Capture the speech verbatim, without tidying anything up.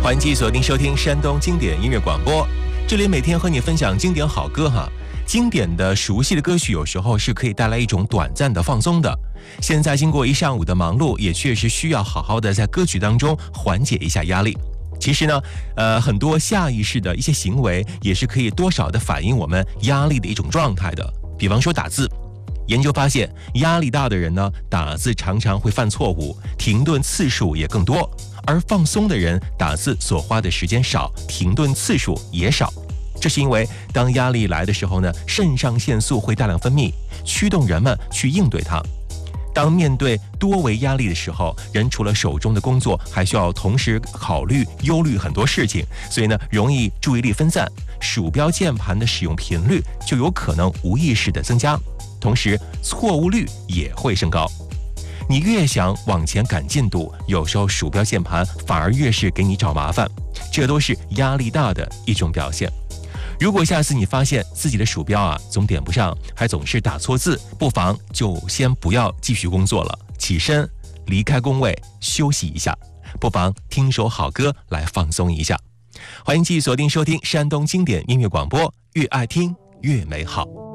欢迎继续锁定收听山东经典音乐广播，这里每天和你分享经典好歌哈。经典的熟悉的歌曲有时候是可以带来一种短暂的放松的。现在经过一上午的忙碌，也确实需要好好的在歌曲当中缓解一下压力。其实呢，呃，很多下意识的一些行为也是可以多少的反映我们压力的一种状态的。比方说打字，研究发现，压力大的人呢，打字常常会犯错误，停顿次数也更多；而放松的人，打字所花的时间少，停顿次数也少。这是因为当压力来的时候呢，肾上腺素会大量分泌，驱动人们去应对它。当面对多维压力的时候，人除了手中的工作，还需要同时考虑、忧虑很多事情，所以呢，容易注意力分散，鼠标键盘的使用频率就有可能无意识的增加，同时错误率也会升高。你越想往前赶进度，有时候鼠标键盘反而越是给你找麻烦，这都是压力大的一种表现。如果下次你发现自己的鼠标啊总点不上，还总是打错字，不妨就先不要继续工作了，起身离开工位休息一下，不妨听首好歌来放松一下。欢迎继续锁定收听山东经典音乐广播，越爱听越美好。